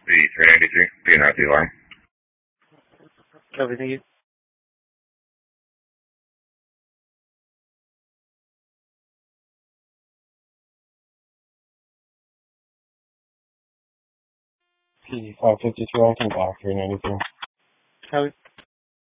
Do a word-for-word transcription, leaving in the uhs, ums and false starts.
The three ninety-three, D N R the alarm. Copy, thank you. P five fifty-two, I can block three ninety-three. Copy.